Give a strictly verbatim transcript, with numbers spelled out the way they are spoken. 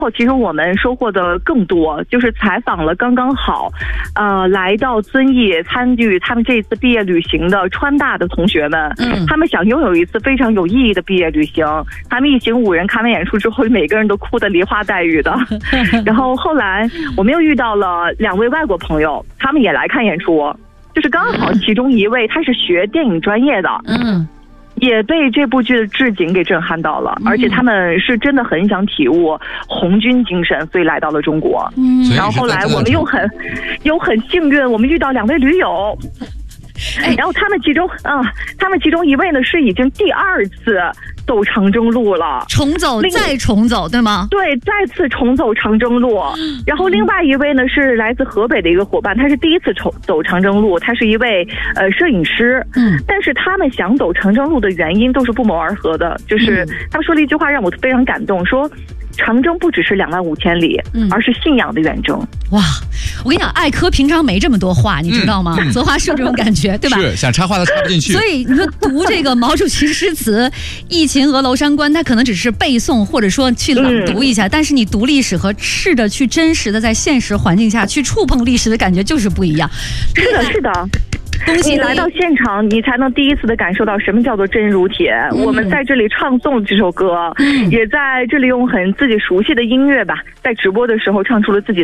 其实我们收获的更多，就是采访了刚刚好，呃，来到遵义参与他们这次毕业旅行的川大的同学们，嗯，他们想拥有一次非常有意义的毕业旅行。他们一行五人看完演出之后，每个人都哭得梨花带雨的。然后后来我们又遇到了两位外国朋友，他们也来看演出，就是刚好其中一位他是学电影专业的，嗯。也被这部剧的置景给震撼到了，而且他们是真的很想体悟红军精神，所以来到了中国。嗯，然后后来我们又很又很幸运，我们遇到两位驴友。然后他们其中啊、嗯，他们其中一位呢是已经第二次走长征路了， 重走再重走，对吗？ 对，再次重走长征路。然后另外一位呢是来自河北的一个伙伴，他是第一次走走长征路，他是一位呃摄影师。嗯，但是他们想走长征路的原因都是不谋而合的，就是他们说了一句话让我非常感动，说长征不只是两万五千里，嗯，而是信仰的远征。 哇，我跟你讲，艾科平常没这么多话，你知道吗？泽华是有这种感觉，对吧？ 是想插话都插不进去。 所以你说读这个毛主席诗词《忆秦娥娄山关》，他可能只是背诵或者说去朗读一下，嗯、但是你读历史和试着去真实的在现实环境下去触碰历史的感觉就是不一样。 是的，是的。你来到现场，你才能第一次的感受到什么叫做真如铁。嗯、我们在这里唱诵这首歌，嗯、也在这里用很自己熟悉的音乐吧，在直播的时候唱出了自己